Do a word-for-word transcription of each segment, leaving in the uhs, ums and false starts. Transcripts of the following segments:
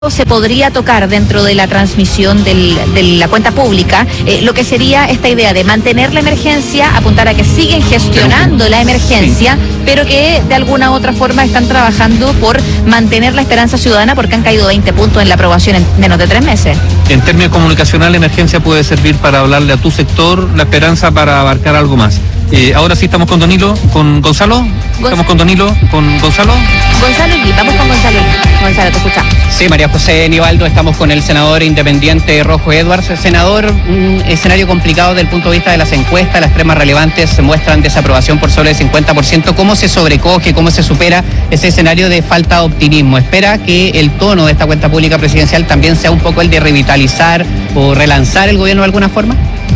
se podría tocar dentro de la transmisión del, de la cuenta pública, eh, lo que sería esta idea de mantener la emergencia, apuntar a que siguen gestionando la emergencia, sí, pero que de alguna u otra forma están trabajando por mantener la esperanza ciudadana porque han caído veinte puntos en la aprobación en menos de tres meses. En términos comunicacionales, la emergencia puede servir para hablarle a tu sector, la esperanza para abarcar algo más. Eh, ahora sí estamos con Danilo, con Gonzalo. Estamos con Danilo, con Gonzalo. Gonzalo y vamos con Gonzalo. Gonzalo, te escuchamos. Sí, María José Nivaldo, estamos con el senador independiente Rojo Edwards. Senador, un escenario complicado desde el punto de vista de las encuestas, las tres más relevantes muestran desaprobación por sobre el cincuenta por ciento. ¿Cómo se sobrecoge, cómo se supera ese escenario de falta de optimismo? ¿Espera que el tono de esta cuenta pública presidencial también sea un poco el de revitalizar o relanzar el gobierno de alguna forma?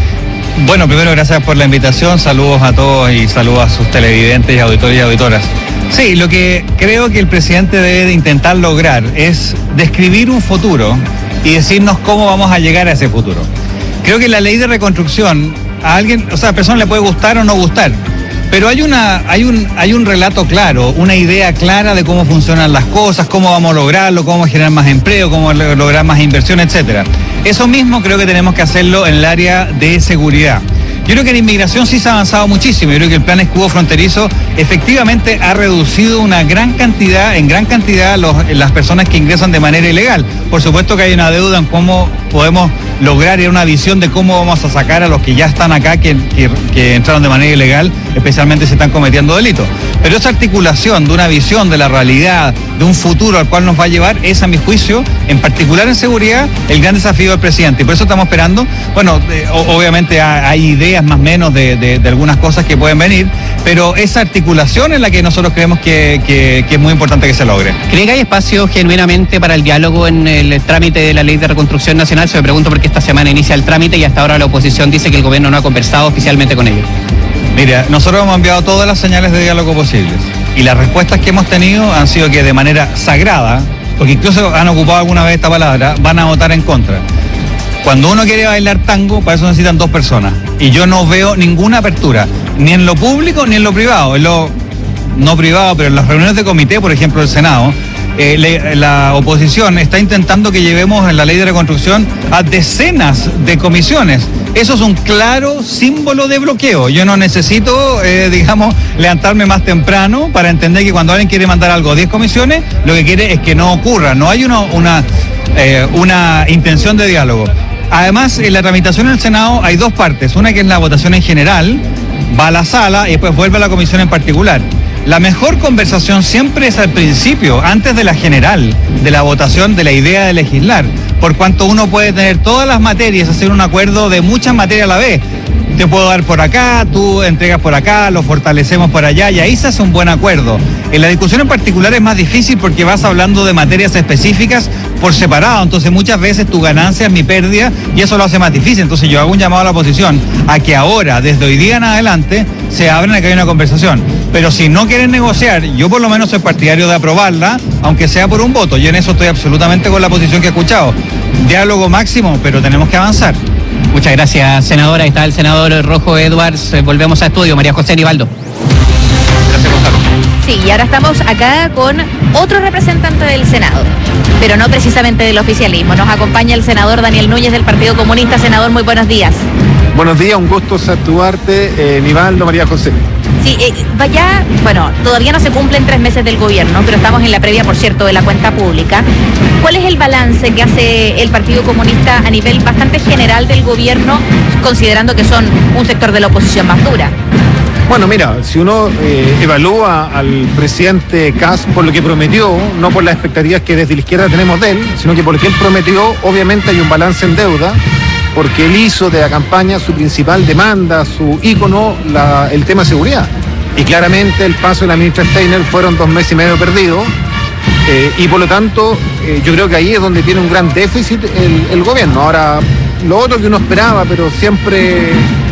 Bueno, primero gracias por la invitación, saludos a todos y saludos a sus televidentes y auditores y auditoras. Sí, lo que creo que el presidente debe de intentar lograr es describir un futuro y decirnos cómo vamos a llegar a ese futuro. Creo que la ley de reconstrucción a alguien, o sea, a la persona le puede gustar o no gustar, pero hay una, hay un, hay un relato claro, una idea clara de cómo funcionan las cosas, cómo vamos a lograrlo, cómo vamos a generar más empleo, cómo lograr más inversión, etcétera. Eso mismo creo que tenemos que hacerlo en el área de seguridad. Yo creo que en inmigración sí se ha avanzado muchísimo. Yo creo que el plan escudo fronterizo efectivamente ha reducido una gran cantidad, en gran cantidad los, las personas que ingresan de manera ilegal. Por supuesto que hay una deuda en cómo podemos lograr y una visión de cómo vamos a sacar a los que ya están acá, que, que, que entraron de manera ilegal, especialmente si están cometiendo delitos. Pero esa articulación de una visión de la realidad, de un futuro al cual nos va a llevar, es a mi juicio, en particular en seguridad, el gran desafío del presidente. Y por eso estamos esperando, bueno, eh, obviamente hay ideas más o menos de, de, de algunas cosas que pueden venir, pero esa articulación es la que nosotros creemos que, que, que es muy importante que se logre. ¿Cree que hay espacio genuinamente para el diálogo en el trámite de la Ley de Reconstrucción Nacional? Se me pregunto porque esta semana inicia el trámite y hasta ahora la oposición dice que el gobierno no ha conversado oficialmente con ellos. Mira, nosotros hemos enviado todas las señales de diálogo posibles y las respuestas que hemos tenido han sido que de manera sagrada, porque incluso han ocupado alguna vez esta palabra, van a votar en contra. Cuando uno quiere bailar tango, para eso necesitan dos personas. Y yo no veo ninguna apertura, ni en lo público ni en lo privado. En lo no privado, pero en las reuniones de comité, por ejemplo, del Senado, eh, le, la oposición está intentando que llevemos en la ley de reconstrucción a decenas de comisiones. Eso es un claro símbolo de bloqueo. Yo no necesito, eh, digamos, levantarme más temprano para entender que cuando alguien quiere mandar algo a diez comisiones, lo que quiere es que no ocurra. No hay una, una, eh, una intención de diálogo. Además, en la tramitación en el Senado hay dos partes. Una que es la votación en general, va a la sala y después vuelve a la comisión en particular. La mejor conversación siempre es al principio, antes de la general, de la votación de la idea de legislar, por cuanto uno puede tener todas las materias, hacer un acuerdo de muchas materias a la vez. Te puedo dar por acá, tú entregas por acá, lo fortalecemos por allá y ahí se hace un buen acuerdo. En la discusión en particular es más difícil porque vas hablando de materias específicas por separado, entonces muchas veces tu ganancia es mi pérdida y eso lo hace más difícil. Entonces yo hago un llamado a la oposición a que ahora, desde hoy día en adelante, se abran a que haya una conversación. Pero si no quieren negociar, yo por lo menos soy partidario de aprobarla, aunque sea por un voto. Yo en eso estoy absolutamente con la posición que he escuchado. Diálogo máximo, pero tenemos que avanzar. Muchas gracias, senadora. Ahí está el senador Rojo Edwards. Volvemos a estudio. María José Nivaldo. Gracias, Gonzalo. Sí, y ahora estamos acá con otro representante del Senado, pero no precisamente del oficialismo. Nos acompaña el senador Daniel Núñez del Partido Comunista. Senador, muy buenos días. Buenos días, un gusto saludarte, eh, Nivaldo, María José. Sí, eh, vaya, bueno, todavía no se cumplen tres meses del gobierno, pero estamos en la previa, por cierto, de la cuenta pública. ¿Cuál es el balance que hace el Partido Comunista a nivel bastante general del gobierno, considerando que son un sector de la oposición más dura? Bueno, mira, si uno eh, evalúa al presidente Kast por lo que prometió, no por las expectativas que desde la izquierda tenemos de él, sino que por lo que él prometió, obviamente hay un balance en deuda, porque él hizo de la campaña su principal demanda, su ícono, la, el tema de seguridad. Y claramente el paso de la ministra Steiner fueron dos meses y medio perdidos, eh, y por lo tanto eh, yo creo que ahí es donde tiene un gran déficit el, el gobierno. Ahora, lo otro que uno esperaba, pero siempre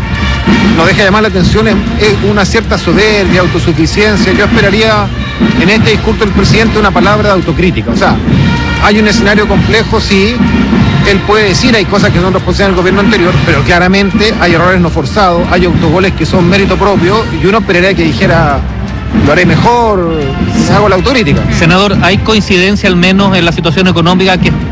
nos deja llamar la atención, es, es una cierta soberbia, autosuficiencia. Yo esperaría en este discurso del presidente una palabra de autocrítica. O sea, hay un escenario complejo, sí. Él puede decir, hay cosas que son responsabilidad del gobierno anterior, pero claramente hay errores no forzados, hay autogoles que son mérito propio, y uno esperaría que dijera lo haré mejor, hago la autocrítica. Senador, ¿hay coincidencia al menos en la situación económica que